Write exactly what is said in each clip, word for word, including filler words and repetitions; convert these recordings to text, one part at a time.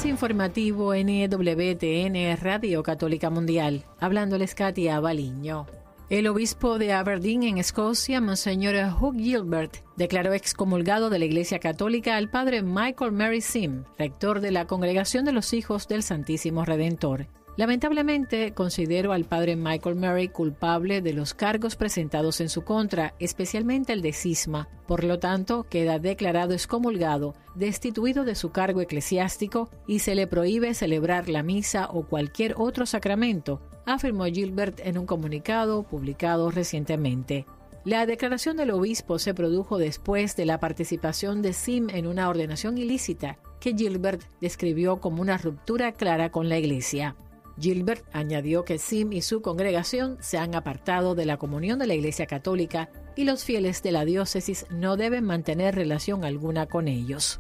Avance informativo N W T N Radio Católica Mundial. Hablándoles Katia Baliño. El obispo de Aberdeen, en Escocia, Monseñor Hugh Gilbert, declaró excomulgado de la Iglesia Católica al padre Michael Mary Sim, rector de la Congregación de los Hijos del Santísimo Redentor. Lamentablemente, considero al padre Michael Mary culpable de los cargos presentados en su contra, especialmente el de cisma. Por lo tanto, queda declarado excomulgado, destituido de su cargo eclesiástico y se le prohíbe celebrar la misa o cualquier otro sacramento, afirmó Gilbert en un comunicado publicado recientemente. La declaración del obispo se produjo después de la participación de Sim en una ordenación ilícita que Gilbert describió como una ruptura clara con la Iglesia. Gilbert añadió que Sim y su congregación se han apartado de la comunión de la Iglesia Católica y los fieles de la diócesis no deben mantener relación alguna con ellos.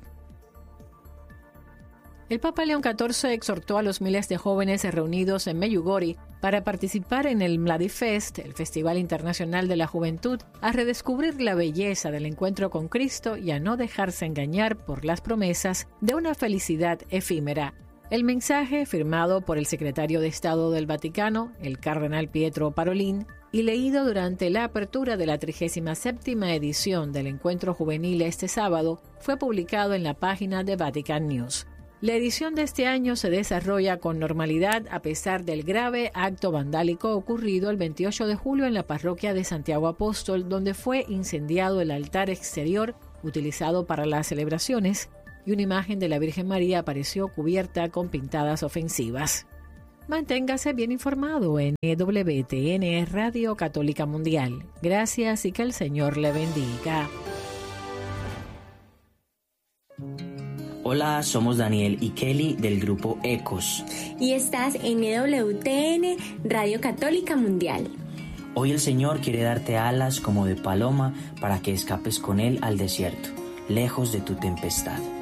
El Papa León catorce exhortó a los miles de jóvenes reunidos en Medjugorje para participar en el Mladifest, el Festival Internacional de la Juventud, a redescubrir la belleza del encuentro con Cristo y a no dejarse engañar por las promesas de una felicidad efímera. El mensaje, firmado por el secretario de Estado del Vaticano, el cardenal Pietro Parolin, y leído durante la apertura de la trigésima séptima edición del Encuentro Juvenil este sábado, fue publicado en la página de Vatican News. La edición de este año se desarrolla con normalidad a pesar del grave acto vandálico ocurrido el veintiocho de julio en la parroquia de Santiago Apóstol, donde fue incendiado el altar exterior utilizado para las celebraciones, y una imagen de la Virgen María apareció cubierta con pintadas ofensivas. Manténgase bien informado en W T N Radio Católica Mundial. Gracias y que el Señor le bendiga. Hola, somos Daniel y Kelly del grupo Ecos. Y estás en E W T N Radio Católica Mundial. Hoy el Señor quiere darte alas como de paloma para que escapes con Él al desierto, lejos de tu tempestad.